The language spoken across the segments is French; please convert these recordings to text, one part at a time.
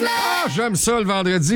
Ah, j'aime ça le vendredi,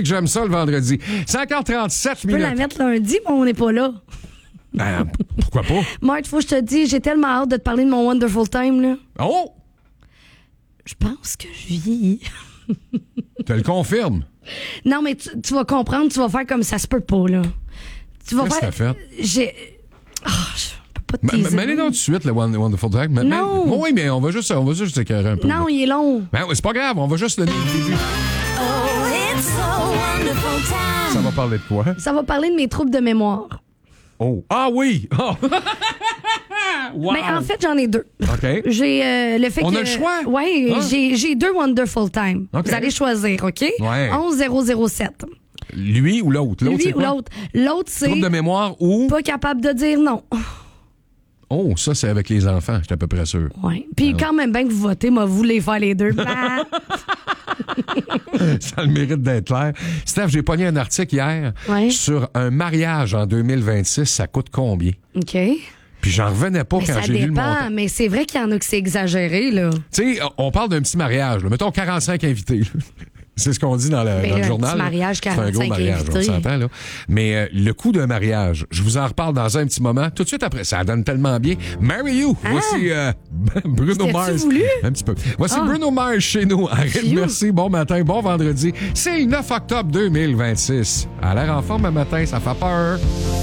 5h37 Tu peux la mettre lundi, mais on n'est pas là. Ben, pourquoi pas? Marc, faut que je te dise, j'ai tellement hâte de te parler de mon Wonderful Time, là. Oh! Je pense que je vis. Tu le confirmes? Non, mais tu vas comprendre, tu vas faire comme ça se peut pas, là. Tu vas Qu'est-ce que faire. t'as fait? Je peux pas te teaser. Mets-les donc tout de suite, le Wonderful Time. Non. Oui, mais on va juste éclairer un peu. Non, il est long. Ben, c'est pas grave, on va juste donner le début. Oh, it's a wonderful time. Ça va parler de quoi? Ça va parler de mes troubles de mémoire. Oh. Ah oui! Oh. Wow. Mais en fait, j'en ai deux. OK. J'ai le fait On que. a le choix? Oui, Hein? j'ai deux Wonderful Time. OK. Vous allez choisir, OK? Ouais. 11007. Lui ou l'autre? L'autre, Lui c'est ou quoi? l'autre. L'autre, c'est Trouble de mémoire ou... pas capable de dire non. Oh, ça, c'est avec les enfants, j'étais à peu près sûr. Oui. Puis quand même bien que vous votez, moi, vous voulez faire les deux. Bah. Ça a le mérite d'être clair. Steph, j'ai pogné un article hier Ouais. sur un mariage en 2026, ça coûte combien? OK. Puis j'en revenais pas Mais quand ça j'ai lu le montant. dépend, mais c'est vrai qu'il y en a que c'est exagéré, là. Tu sais, on parle d'un petit mariage, là. Mettons 45 invités. Là. C'est ce qu'on dit dans le un journal. petit mariage, C'est un gros 45 mariage, on invités. s'entend, là. Mais le coût d'un mariage, je vous en reparle dans un petit moment. Tout de suite après, ça donne tellement bien. Marry You. Voici Bruno C'était-tu Mars. voulu? Un petit peu. Voici Bruno Mars chez nous. Arrête, Phew. merci. Bon matin, bon vendredi. C'est le 9 octobre 2026. À l'air en forme un matin, ça fait peur.